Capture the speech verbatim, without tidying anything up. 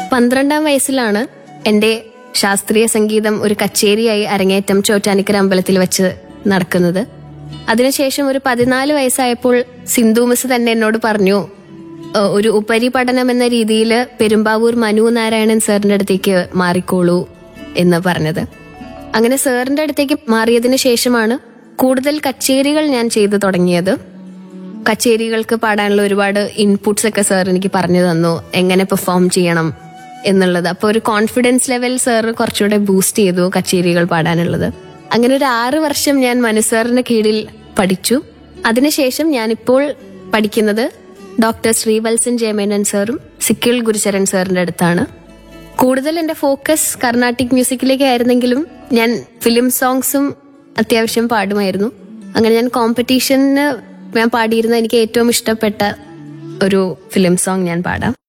പന്ത്രണ്ടാം വയസ്സിലാണ് എൻ്റെ ശാസ്ത്രീയ സംഗീതം ഒരു കച്ചേരിയായി അരങ്ങേറ്റം ചോറ്റാനിക്കര അമ്പലത്തിൽ വെച്ച് നടക്കുന്നത്. അതിനുശേഷം ഒരു പതിനാല് വയസ്സായപ്പോൾ സിന്ധു മിസ് തന്നെ എന്നോട് പറഞ്ഞു, "ഏഹ്, ഒരു ഉപരിപഠനം എന്ന രീതിയിൽ പെരുമ്പാവൂർ മനു നാരായണൻ സാറിന്റെ അടുത്തേക്ക് മാറിക്കോളൂ" എന്ന് പറഞ്ഞത്. അങ്ങനെ സാറിന്റെ അടുത്തേക്ക് മാറിയതിനു ശേഷമാണ് കൂടുതൽ കച്ചേരികൾ ഞാൻ ചെയ്തു തുടങ്ങിയത്. കച്ചേരികൾക്ക് പാടാനുള്ള ഒരുപാട് ഇൻപുട്സ് ഒക്കെ സാർ എനിക്ക് പറഞ്ഞു തന്നു, എങ്ങനെ പെർഫോം ചെയ്യണം എന്നുള്ളത്. അപ്പോൾ ഒരു കോൺഫിഡൻസ് ലെവൽ സാർ കുറച്ചുകൂടെ ബൂസ്റ്റ് ചെയ്തു കച്ചേരികൾ പാടാനുള്ളത്. അങ്ങനെ ഒരു ആറ് വർഷം ഞാൻ മനു സാറിന്റെ കീഴിൽ പഠിച്ചു. അതിനുശേഷം ഞാനിപ്പോൾ പഠിക്കുന്നത് ഡോക്ടർ ശ്രീവത്സൻ ജയമേനൻ സാറും സിക്കിൾ ഗുരുചരൺ സാറിന്റെ അടുത്താണ്. കൂടുതൽ എന്റെ ഫോക്കസ് കർണാട്ടിക് മ്യൂസിക്കിലേക്ക് ആയിരുന്നെങ്കിലും ഞാൻ ഫിലിം സോങ്സും അത്യാവശ്യം പാടുമായിരുന്നു. അങ്ങനെ ഞാൻ കോമ്പറ്റീഷന് ഞാൻ പാടിയിരുന്ന എനിക്ക് ഏറ്റവും ഇഷ്ടപ്പെട്ട ഒരു ഫിലിം സോങ് ഞാൻ പാടാം.